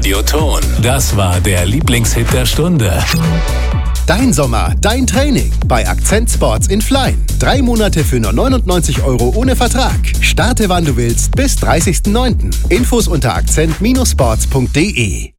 Radioton. Das war der Lieblingshit der Stunde. Dein Sommer, dein Training bei Akzent Sports in Flein. 3 Monate für nur 99 € ohne Vertrag. Starte wann du willst bis 30.09. Infos unter akzent-sports.de.